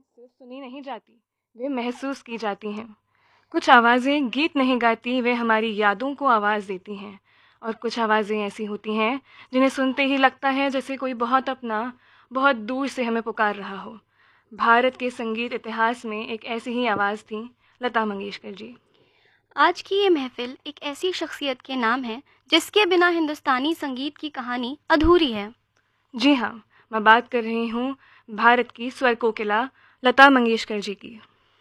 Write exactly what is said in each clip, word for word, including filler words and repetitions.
सिर्फ सुनी नहीं जाती, वे महसूस की जाती हैं। कुछ आवाज़ें गीत नहीं गाती, वे हमारी यादों को आवाज़ देती हैं। और कुछ आवाज़ें ऐसी होती हैं जिन्हें सुनते ही लगता है जैसे कोई बहुत अपना, बहुत दूर से हमें पुकार रहा हो। भारत के संगीत इतिहास में एक ऐसी ही आवाज़ थी लता मंगेशकर जी। आज की ये महफिल एक ऐसी शख्सियत के नाम है जिसके बिना हिंदुस्तानी संगीत की कहानी अधूरी है। जी हाँ, मैं बात कर रही हूँ भारत की स्वर कोकिला लता मंगेशकर जी की।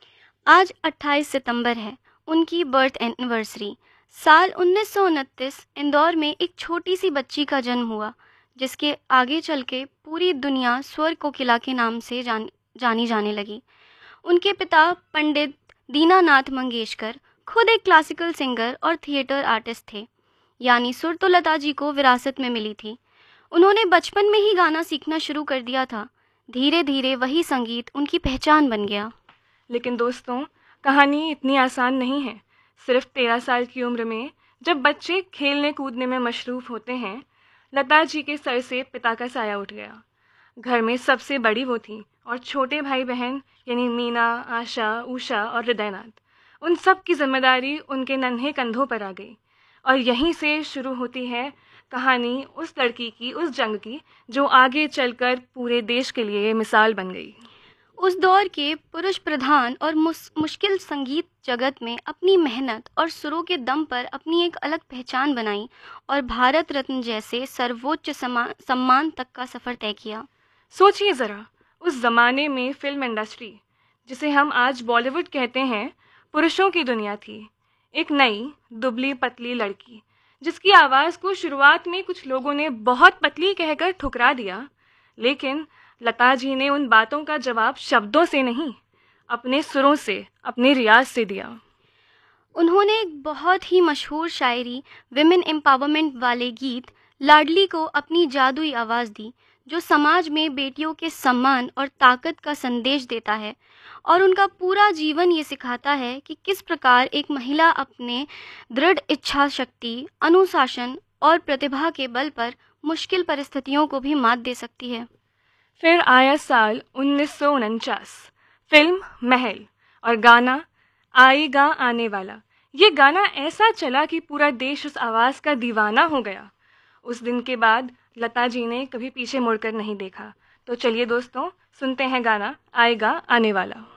आज अट्ठाईस सितंबर है, उनकी बर्थ एनिवर्सरी। साल उन्नीस सौ उनतीस इंदौर में एक छोटी सी बच्ची का जन्म हुआ, जिसके आगे चल के पूरी दुनिया स्वर कोकिला के नाम से जान जानी जाने लगी। उनके पिता पंडित दीनानाथ मंगेशकर खुद एक क्लासिकल सिंगर और थिएटर आर्टिस्ट थे, यानी सुर तो लता जी को विरासत में मिली थी। उन्होंने बचपन में ही गाना सीखना शुरू कर दिया था। धीरे धीरे वही संगीत उनकी पहचान बन गया। लेकिन दोस्तों, कहानी इतनी आसान नहीं है। सिर्फ तेरह साल की उम्र में जब बच्चे खेलने कूदने में मशरूफ़ होते हैं, लता जी के सर से पिता का साया उठ गया। घर में सबसे बड़ी वो थी और छोटे भाई बहन यानी मीना, आशा, उषा और हृदयनाथ, उन सब की जिम्मेदारी उनके नन्हे कंधों पर आ गई। और यहीं से शुरू होती है कहानी उस लड़की की, उस जंग की, जो आगे चलकर पूरे देश के लिए मिसाल बन गई। उस दौर के पुरुष प्रधान और मुस, मुश्किल संगीत जगत में अपनी मेहनत और सुरों के दम पर अपनी एक अलग पहचान बनाई और भारत रत्न जैसे सर्वोच्च समा- सम्मान तक का सफ़र तय किया। सोचिए ज़रा, उस ज़माने में फिल्म इंडस्ट्री, जिसे हम आज बॉलीवुड कहते हैं, पुरुषों की दुनिया थी। एक नई दुबली पतली लड़की जिसकी आवाज़ को शुरुआत में कुछ लोगों ने बहुत पतली कहकर ठुकरा दिया, लेकिन लता जी ने उन बातों का जवाब शब्दों से नहीं, अपने सुरों से, अपने रियाज से दिया। उन्होंने एक बहुत ही मशहूर शायरी, विमेन एम्पावरमेंट वाले गीत लाडली को अपनी जादुई आवाज़ दी, जो समाज में बेटियों के सम्मान और ताकत का संदेश देता है। और उनका पूरा जीवन ये सिखाता है कि किस प्रकार एक महिला अपने दृढ़ इच्छा शक्ति, अनुशासन और प्रतिभा के बल पर मुश्किल परिस्थितियों को भी मात दे सकती है। फिर आया साल उन्नीस सौ उनचास, फिल्म महल और गाना आएगा आने वाला। ये गाना ऐसा चला कि पूरा देश उस आवाज़ का दीवाना हो गया। उस दिन के बाद लता जी ने कभी पीछे मुड़कर नहीं देखा। तो चलिए दोस्तों, सुनते हैं गाना आएगा आने वाला।